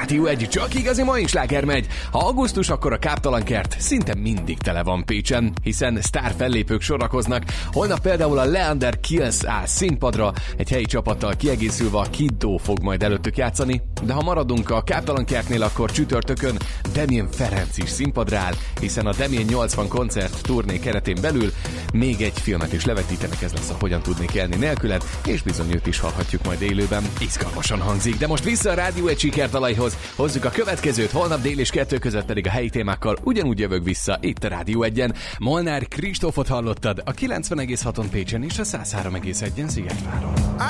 Rádió 1, csak igazi mai sláger megy. Ha augusztus, akkor a káptalankert szinte mindig tele van Pécsen, hiszen sztár fellépők sorakoznak. Holnap például a Leander Kills áll színpadra, egy helyi csapattal kiegészülve a Kiddo fog majd előttük játszani, de ha maradunk a káptalankertnél, akkor csütörtökön Damien Ferenc is színpadra áll, hiszen a Damien 80 koncert turné keretén belül még egy filmet is levetítenek, ez lesz a Hogyan tudnék élni nélküled, és bizony őt is hallhatjuk majd élőben. Izgalmasan hangzik, de most vissza a Rádió 1 sikertalaihoz. Hozzuk a következőt, holnap dél és 2 között pedig a helyi témákkal ugyanúgy jövök vissza itt a Rádió 1-en. Molnár Kristófot hallottad a 90,6-on Pécsen és a 103,1-en Szigetváron.